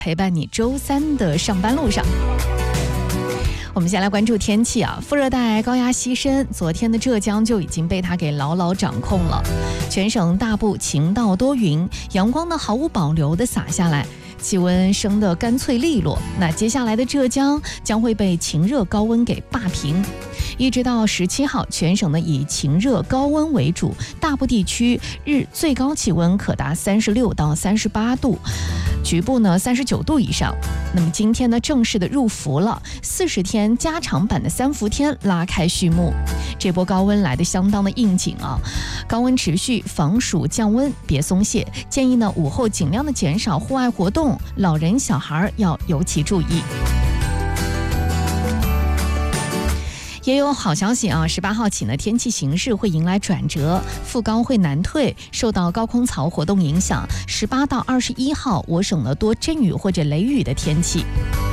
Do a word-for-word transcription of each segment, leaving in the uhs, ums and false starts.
陪伴你周三的上班路上。我们先来关注天气啊，副热带高压西伸，昨天的浙江就已经被它给牢牢掌控了，全省大部晴到多云，阳光呢毫无保留的洒下来，气温升得干脆利落。那接下来的浙江将会被晴热高温给霸屏，一直到十七号，全省呢以晴热高温为主，大部地区日最高气温可达三十六到三十八度，局部呢三十九度以上。那么今天呢正式的入伏了，四十天加长版的三伏天拉开序幕。这波高温来得相当的应景啊，高温持续，防暑降温别松懈，建议呢午后尽量的减少户外活动，老人小孩要尤其注意。也有好消息啊！十八号起呢，天气形势会迎来转折，副高会南退，受到高空槽活动影响，十八到二十一号，我省呢多阵雨或者雷雨的天气。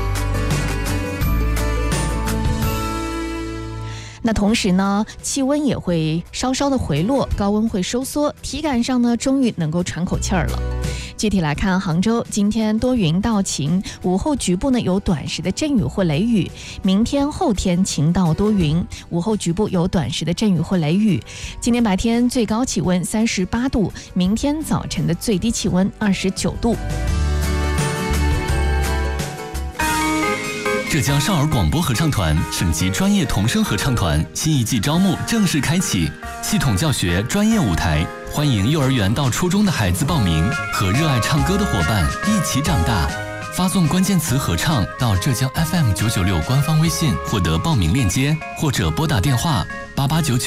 那同时呢，气温也会稍稍的回落，高温会收缩，体感上呢，终于能够喘口气儿了。具体来看，杭州今天多云到晴，午后局部呢有短时的阵雨或雷雨，明天后天晴到多云，午后局部有短时的阵雨或雷雨。今天白天最高气温三十八度，明天早晨的最低气温二十九度。 浙江少儿广播合唱团省级专业童声合唱团新一季招募正式开启，系统教学，专业舞台，欢迎幼儿园到初中的孩子报名，和热爱唱歌的伙伴一起长大。发送关键词合唱到浙江 F M 九九六官方微信获得报名链接，或者拨打电话八八九九